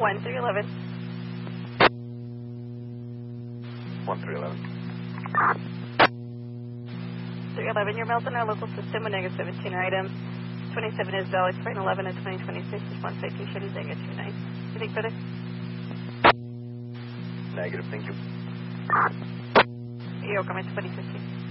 1311. 1311. 311, your miles in our local system with negative 17 items. 27 is valid for 11 and 2026 is 1 safety should is negative 29. Anything further? Negative, thank you. You're coming to 2015.